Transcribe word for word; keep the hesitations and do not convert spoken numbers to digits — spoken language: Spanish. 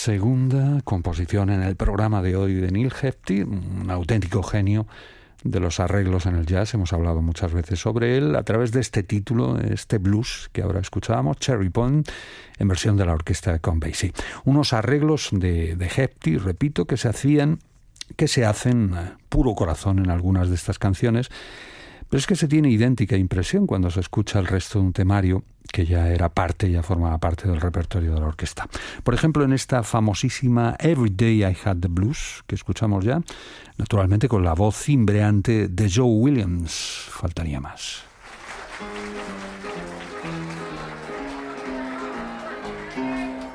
segunda composición en el programa de hoy de Neil Hefti, un auténtico genio de los arreglos en el jazz. Hemos hablado muchas veces sobre él a través de este título, este blues que ahora escuchábamos, Cherry Point, en versión de la orquesta de Count Basie. Unos arreglos de, de Hefti, repito, que se hacían, que se hacen puro corazón en algunas de estas canciones, pero es que se tiene idéntica impresión cuando se escucha el resto de un temario que ya era parte, ya formaba parte del repertorio de la orquesta. Por ejemplo, en esta famosísima Every Day I Had the Blues, que escuchamos ya, naturalmente con la voz cimbreante de Joe Williams, faltaría más.